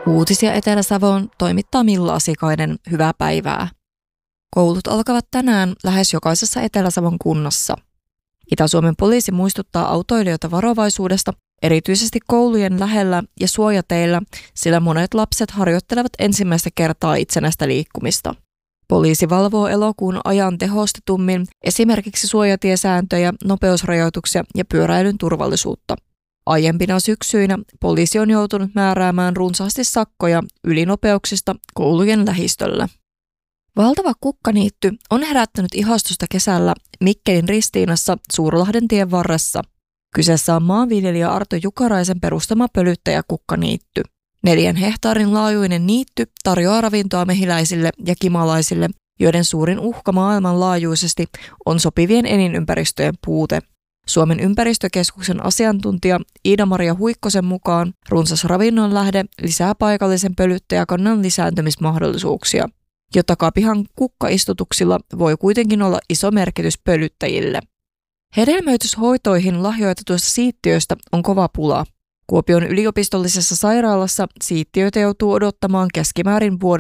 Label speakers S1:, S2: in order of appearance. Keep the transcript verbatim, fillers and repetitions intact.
S1: Uutisia Etelä-Savoon toimittaa Milla Asikainen. Hyvää päivää. Koulut alkavat tänään lähes jokaisessa Etelä-Savon kunnassa. Itä-Suomen poliisi muistuttaa autoilijoita varovaisuudesta, erityisesti koulujen lähellä ja suojateillä, sillä monet lapset harjoittelevat ensimmäistä kertaa itsenäistä liikkumista. Poliisi valvoo elokuun ajan tehostetummin esimerkiksi suojatiesääntöjä, nopeusrajoituksia ja pyöräilyn turvallisuutta. Aiempina syksyinä poliisi on joutunut määräämään runsaasti sakkoja ylinopeuksista koulujen lähistöllä. Valtava kukkaniitty on herättänyt ihastusta kesällä Mikkelin Ristiinassa Suurlahden tien varressa. Kyseessä on maanviljelijä Arto Jukaraisen perustama pölyttäjäkukkaniitty. Neljän hehtaarin laajuinen niitty tarjoaa ravintoa mehiläisille ja kimalaisille, joiden suurin uhka maailmanlaajuisesti on sopivien elinympäristöjen puute. Suomen ympäristökeskuksen asiantuntija Iida-Maria Huikkosen mukaan runsas ravinnon lähde lisää paikallisen pölyttäjäkannan lisääntymismahdollisuuksia. Jo takapihan kukkaistutuksilla voi kuitenkin olla iso merkitys pölyttäjille. Hedelmöityshoitoihin lahjoitetuista siittiöistä on kova pula. Kuopion yliopistollisessa sairaalassa siittiöitä joutuu odottamaan keskimäärin vuoden